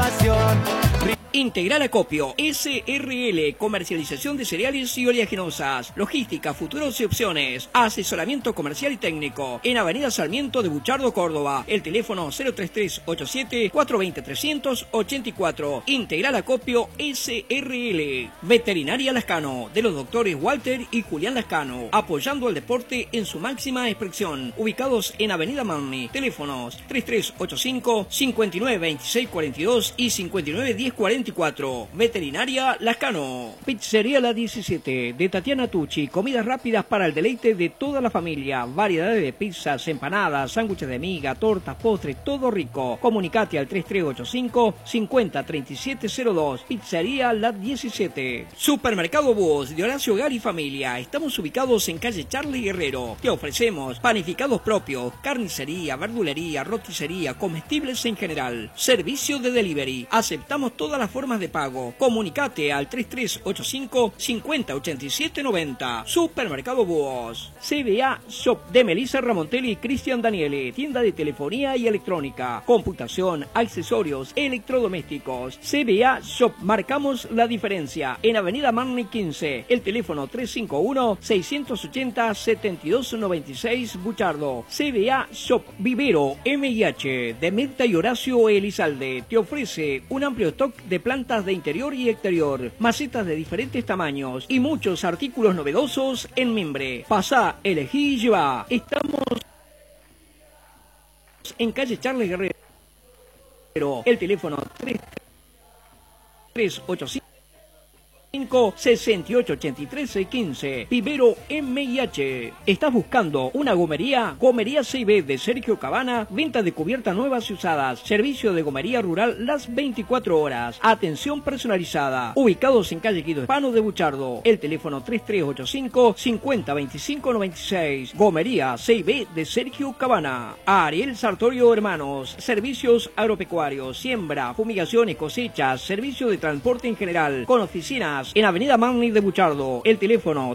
combinación. Integral Acopio, SRL, comercialización de cereales y oleaginosas, logística, futuros y opciones, asesoramiento comercial y técnico, en Avenida Sarmiento de Buchardo, Córdoba, el teléfono 03387-420-384, Integral Acopio, SRL, Veterinaria Lascano, de los doctores Walter y Julián Lascano, apoyando al deporte en su máxima expresión, ubicados en Avenida Marni, teléfonos 3385-592642 y 591044. Veterinaria Lascano. Pizzería La 17 de Tatiana Tucci. Comidas rápidas para el deleite de toda la familia. Variedades de pizzas, empanadas, sándwiches de miga, tortas, postres, todo rico. Comunicate al 3385-503702. Pizzería La 17. Supermercado Búhos de Horacio Hogar y Familia. Estamos ubicados en calle Charlie Guerrero. Te ofrecemos panificados propios, carnicería, verdulería, roticería, comestibles en general. Servicio de delivery. Aceptamos todas las formas de pago. Comunicate al 3385-508790. Supermercado Búhos. CBA Shop de Melissa Ramontelli y Cristian Daniele. Tienda de telefonía y electrónica. Computación, accesorios, electrodomésticos. CBA Shop. Marcamos la diferencia. En Avenida Marni 15. El teléfono 351-680-7296 Buchardo. CBA Shop. Vivero MIH de Mirta y Horacio Elizalde. Te ofrece un amplio stock de plantas de interior y exterior, macetas de diferentes tamaños y muchos artículos novedosos en mimbre. Pasá, elegí y llevá. Estamos en calle Charles Guerrero. El teléfono 3385 6883-15. Vivero MIH. ¿Estás buscando una gomería? Gomería CIB de Sergio Cabana. Venta de cubiertas nuevas y usadas. Servicio de gomería rural las 24 horas. Atención personalizada. Ubicados en calle Guido Hispano de Buchardo. El teléfono 3385-502596. Gomería CIB de Sergio Cabana. Ariel Sartorio Hermanos. Servicios agropecuarios. Siembra, fumigaciones, cosechas. Servicio de transporte en general. Con oficinas en Avenida Marni de Buchardo. El teléfono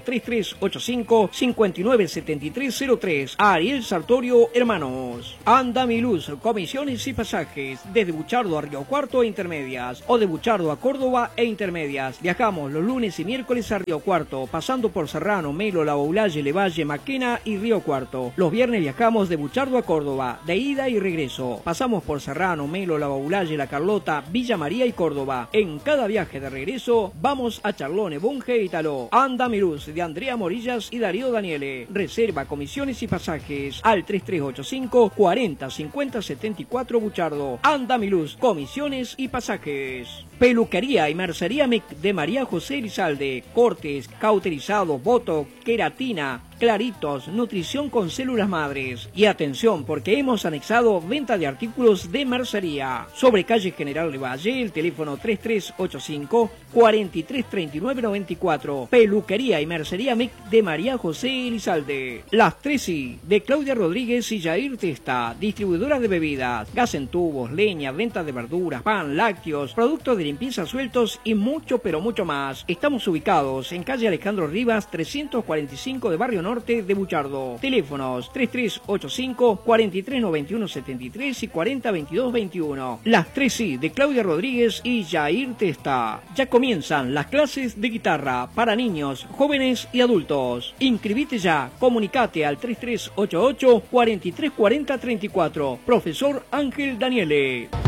3385-597303. Ariel Sartorio Hermanos. Andamiluz, comisiones y pasajes. Desde Buchardo a Río Cuarto e Intermedias. O de Buchardo a Córdoba e Intermedias. Viajamos los lunes y miércoles a Río Cuarto, pasando por Serrano, Melo, La Boulaye, Levalle, Maquena y Río Cuarto. Los viernes viajamos de Buchardo a Córdoba, de ida y regreso. Pasamos por Serrano, Melo, La Boulaye, La Carlota, Villa María y Córdoba. En cada viaje de regreso vamos a Charlone, Bunge y Taló. Andamiluz de Andrea Morillas y Darío Daniele. Reserva, comisiones y pasajes al 3385 40 50 74 Buchardo. Andamiluz, comisiones y pasajes. Peluquería y mercería de María José Elizalde. Cortes, cauterizados, botox, queratina, claritos, nutrición con células madres. Y atención, porque hemos anexado venta de artículos de mercería. Sobre calle General Levalle, el teléfono 3385 433994. Peluquería y mercería de María José Elizalde. Las 3I de Claudia Rodríguez y Jair Testa. Distribuidoras de bebidas, gas en tubos, leña, venta de verduras, pan, lácteos, productos de limpieza sueltos y mucho pero mucho más. Estamos ubicados en calle Alejandro Rivas 345 de Barrio Norte de Buchardo. Teléfonos 3385 439173 y 402221. Las 3I de Claudia Rodríguez y Jair Testa. Ya comienzan las clases de guitarra para niños, jóvenes y adultos. Inscribite ya. Comunicate al 3388 434034. Profesor Ángel Daniele.